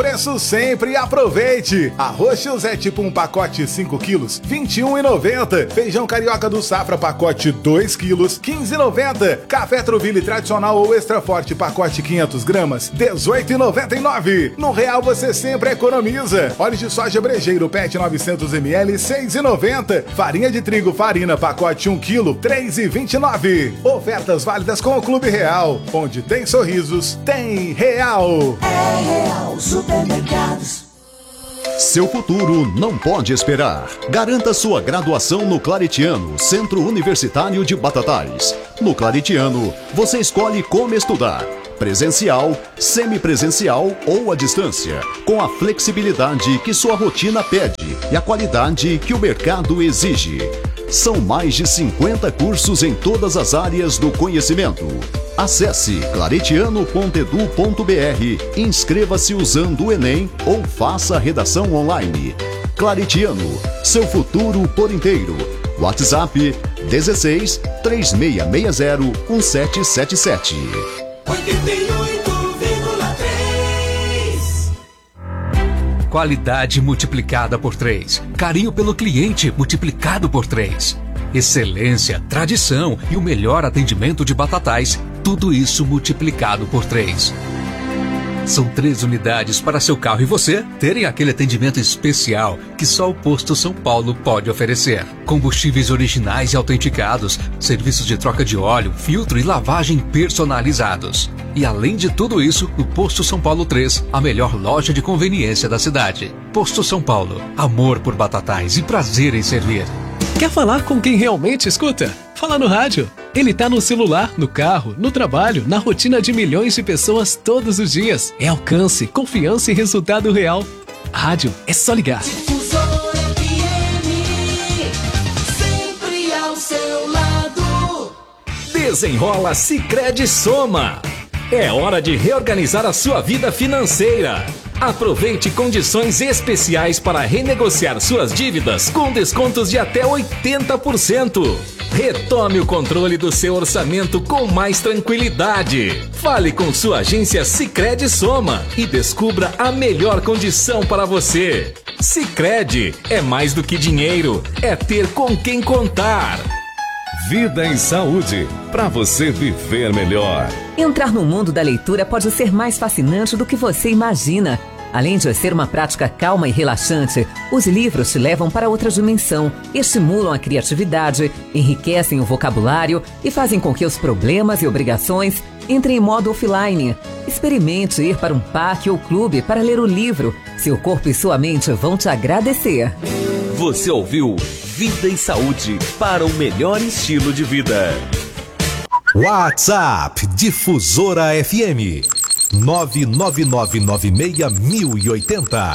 Preço sempre e aproveite. Arroz José tipo um pacote 5 quilos, R$ 21,90. Feijão carioca do Safra pacote 2 quilos, R$ 15,90. Café Troville tradicional ou extra forte pacote 500 gramas, R$ 18,99. No Real você sempre economiza. Óleo de soja Brejeiro PET 900 ml, R$ 6,90. Farinha de trigo Farina pacote 1 quilo, R$ 3,29. Ofertas válidas com o Clube Real. Onde tem sorrisos, tem Real. É Real Supermercados. Seu futuro não pode esperar. Garanta sua graduação no Claretiano, Centro Universitário de Batatais. No Claretiano, você escolhe como estudar: presencial, semipresencial ou à distância, com a flexibilidade que sua rotina pede e a qualidade que o mercado exige. São mais de 50 cursos em todas as áreas do conhecimento. Acesse claretiano.edu.br, inscreva-se usando o Enem ou faça a redação online. Claretiano, seu futuro por inteiro. WhatsApp 16 3660 1777. 88,3. Qualidade multiplicada por 3. Carinho pelo cliente multiplicado por 3. Excelência, tradição e o melhor atendimento de Batatais. Tudo isso multiplicado por 3. São 3 unidades para seu carro e você terem aquele atendimento especial que só o Posto São Paulo pode oferecer. Combustíveis originais e autenticados, serviços de troca de óleo, filtro e lavagem personalizados. E além de tudo isso, no Posto São Paulo 3, a melhor loja de conveniência da cidade. Posto São Paulo, amor por Batatais e prazer em servir. Quer falar com quem realmente escuta? Fala no rádio. Ele tá no celular, no carro, no trabalho, na rotina de milhões de pessoas todos os dias. É alcance, confiança e resultado real. Rádio, é só ligar. Difusora FM, sempre ao seu lado. Desenrola Sicredi Soma. É hora de reorganizar a sua vida financeira. Aproveite condições especiais para renegociar suas dívidas com descontos de até 80%. Retome o controle do seu orçamento com mais tranquilidade. Fale com sua agência Sicredi Soma e descubra a melhor condição para você. Sicredi é mais do que dinheiro, é ter com quem contar. Vida em Saúde, para você viver melhor. Entrar no mundo da leitura pode ser mais fascinante do que você imagina. Além de ser uma prática calma e relaxante, os livros te levam para outra dimensão, estimulam a criatividade, enriquecem o vocabulário e fazem com que os problemas e obrigações entrem em modo offline. Experimente ir para um parque ou clube para ler o livro. Seu corpo e sua mente vão te agradecer. Você ouviu Vida em Saúde para o melhor estilo de vida. WhatsApp Difusora FM 999961080.